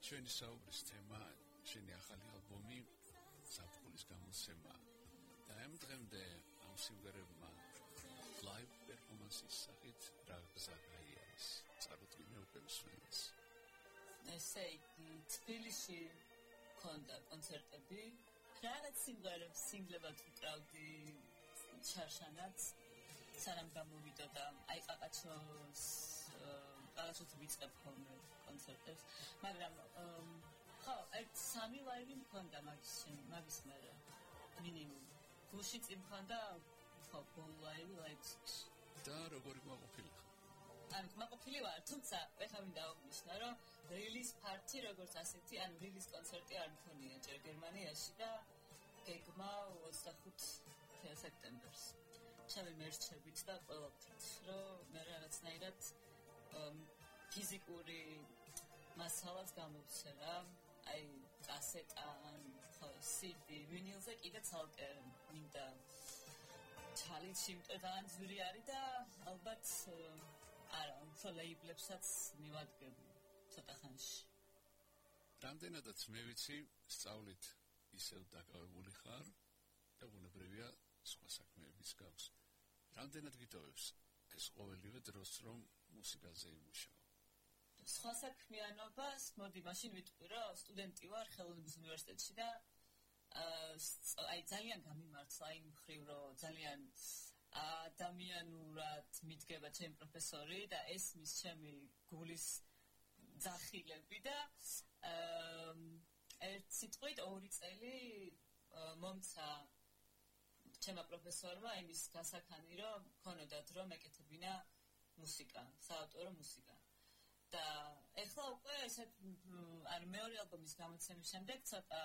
ჩვენი საუბრის თემა შენი ახალი ალბომი საფულის გამოცემა და ამ დღემდე ამ სიმღერებმა live performance-ის სახით რა გზა გაიარეს წარუდგინე უკვე მსმენელს ესე იგი თბილისში ქონდა კონცერტები რაღაც სიმღერებს სინგლებად უკრავდი ჩარშანაც სანამ გამოვიდოდა აი ყაყაჩოს ვიწყებ ხოლმე კონცერტებს მაგრამ ხო ერთ 3 ლაივი მქონდა მაგის მერე მინიმუმ გუშინ წინ მქონდა ხო ლაივი ლაიფციგში და როგორი მოყოფილი ან მოყოფილი ვარ თუმცა ეხლა მინდა აღნიშნო რომ რილის პარტი როგორც ასეთი ან რილის კონცერტი არ მქონია ჯერ გერმანიაში და გეგმა 25 სექტემბერს ჩემი მერჩებით და ყველაფრით რომ მე რაღაცნაირად ფიზიკური მასალას გამოვცე რა აი კასეტა ან CD ვინილზე კიდე ცალკე მინდა ჩალენჯი მტედან ძვირი არის და ალბათ არა უფრო ლეიბლებსაც მივადგები ცოტა ხანში რამდენადაც მე ვიცი სწავლით ისევ დაკავებული ხარ და უნებრივია სხვა საქმეებიც გაქვს რამდენად გიტოვებს ეს ყოველივე დროს რომ მუსიკაზე იმუშაო სხვა საქმიანობას მოდი მაშინ ვიტყვი რომ სტუდენტი ვარ ხელოვნების უნივერსიტეტში და აი ძალიან გამიმართლა იმ მხრივ რომ ძალიან ადამიანურად მიდგება ჩემი პროფესორი და ესმის ჩემი გულის ძახილები და ერთ სიტყვით 2 წელი მომცა ჩემმა პროფესორმა იმის გასახანი რომ ქონოდა დრო მეკეთებინა მუსიკა, საავტორო მუსიკა. და ეხლა უკვე ესეთ არ მეორე ალბომის გამოცემის შემდეგ ცოტა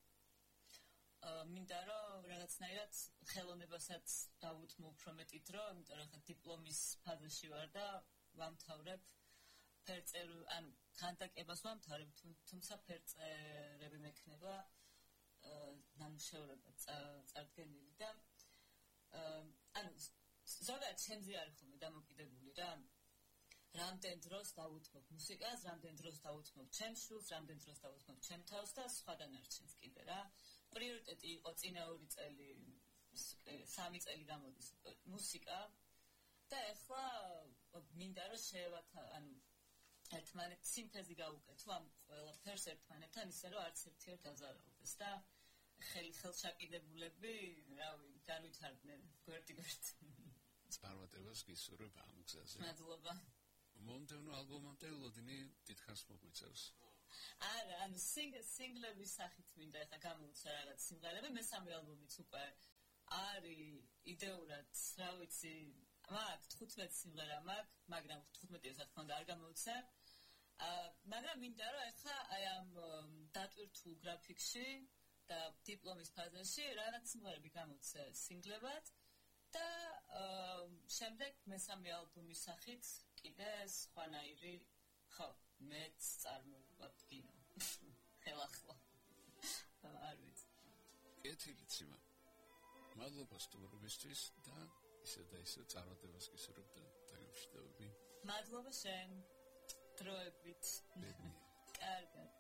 მინდა რომ რაღაცნაირად ხელოვნებასაც დავუთმო უფრო მეტი დრო, იმიტომ რომ ხა დიპლომის ფაზაში ვარ და ვამთავრებ ან ხანდაკებას ვამთავრებ, თუმცა ფერწერები მექნება ნამუშევრება წარდგენილი და ანუ ზოგადად ჩემზე არის ხოლმე დამოკიდებული რა რამდენ დროს დავუთმობ მუსიკას, რამდენ დროს დავუთმობ ჩემს შულს, რამდენ დროს დავუთმობ ჩემ თავს და სხვადასხვანარჩენს კიდე რა პრიორიტეტი იყო წინა 2 წელი 3 წელი გამოდის მუსიკა და ეხლა მინდა რომ ანუ ერთმანეთ სინთეზი გავუკეთო ამ ყველაფერს ერთმანეთთან ისე რომ არც ერთი არ დაზარალდეს და ხელშაკიდებულები რავი განვითარდნენ გვერდ წარმატებას გისურვებ ამ გზაზე მადლობა მომდევნო ალბომამდე ლოდინი დიდხანს მოგვიწევს არა ანუ სინგლების სახით მინდა ეხლა გამოვიცე რაღაც სიმღერები მესამე ალბომიც უკვე არის იდეურად რა ვიცი მაგ 15 სიმღერა მაქვს მაგრამ 15-ი თქონდა არ გამოვიცე მაგრამ მინდა რომ ეხლა აი ამ დატვირთულ გრაფიკში და დიპლომის ფაზაში რაღაც სიმღერები გამოვიცე სინგლებად და შემდეგ მესამე ალბომის სახით კიდე სხვანაირი ხო მეც წარმოვადგინო ხელახლა არ ვიცი კეთილი ციმა მადლობა სტუმრობისთვის და ისე წარმატებას გისურვებ და დაგემშვიდობები მადლობა შენ დროებით კარგად